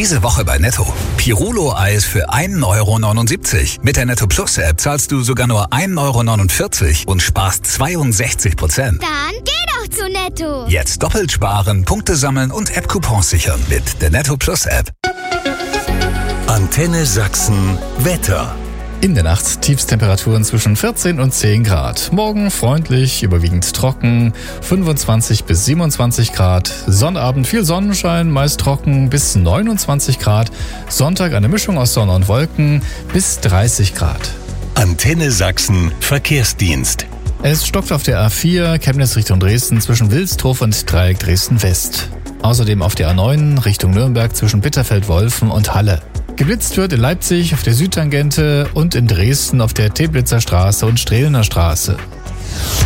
Diese Woche bei Netto. Pirulo-Eis für 1,79 €. Mit der Netto Plus App zahlst du sogar nur 1,49 € und sparst 62%. Dann geh doch zu Netto. Jetzt doppelt sparen, Punkte sammeln und App-Coupons sichern mit der Netto Plus App. Antenne Sachsen Wetter. In der Nacht Tiefstemperaturen zwischen 14 und 10 Grad. Morgen freundlich, überwiegend trocken, 25 bis 27 Grad. Sonnabend viel Sonnenschein, meist trocken bis 29 Grad. Sonntag eine Mischung aus Sonne und Wolken bis 30 Grad. Antenne Sachsen Verkehrsdienst. Es stockt auf der A4 Chemnitz Richtung Dresden zwischen Wilsdruf und Dreieck Dresden West. Außerdem auf der A9 Richtung Nürnberg zwischen Bitterfeld-Wolfen und Halle. Geblitzt wird in Leipzig auf der Südtangente und in Dresden auf der Teplitzer Straße und Strehlener Straße.